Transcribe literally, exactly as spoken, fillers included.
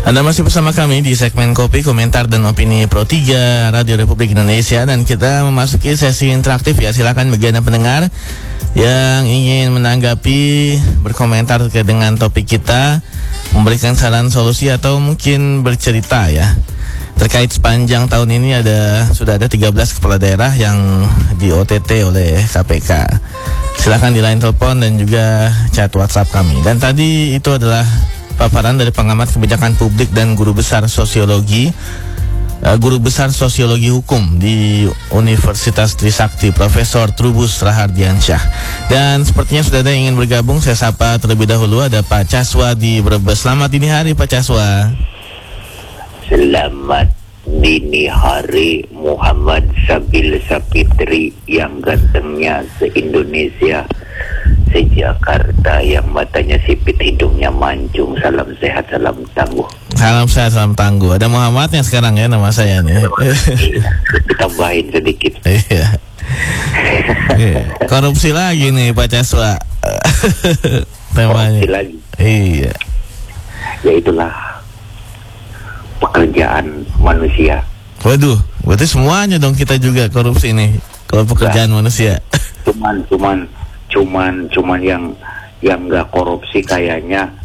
Anda masih bersama kami di segmen Kopi, Komentar dan Opini Pro tiga Radio Republik Indonesia. Dan kita memasuki sesi interaktif ya. Silakan bagi Anda pendengar yang ingin menanggapi, berkomentar terkait dengan topik kita, memberikan saran solusi atau mungkin bercerita ya. Terkait sepanjang tahun ini ada sudah ada tiga belas kepala daerah yang di O T T oleh K P K. Silakan di line telepon dan juga chat WhatsApp kami. Dan tadi itu adalah paparan dari pengamat kebijakan publik dan guru besar sosiologi uh, guru besar sosiologi hukum di Universitas Trisakti, Profesor Trubus Rahardiansyah. Dan sepertinya sudah ada yang ingin bergabung. Saya sapa terlebih dahulu, ada Pak Caswa di Brebes. Selamat dini hari Pak Caswa. Selamat dini hari Muhammad Sabil Sapitri yang gantengnya se-Indonesia, se-Jakarta yang matanya sipit, hidungnya mancung. Salam sehat, salam tangguh. Salam sehat, salam tangguh. Ada Muhammadnya sekarang ya nama saya nih. Tambahin sedikit. Iya. Korupsi lagi nih Pak Caswa. Temanya. Korupsi lagi. Iya. Ya itulah pekerjaan manusia. Waduh, berarti semuanya dong kita juga korupsi nih. Kalau pekerjaan nah, manusia. Cuman, cuman, cuman, cuman yang yang nggak korupsi kayaknya